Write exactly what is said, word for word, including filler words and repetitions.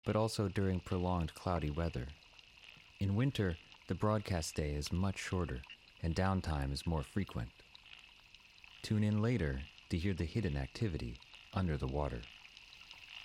but also during prolonged cloudy weather. In winter, the broadcast day is much shorter, and downtime is more frequent. Tune in later to hear the hidden activity under the water.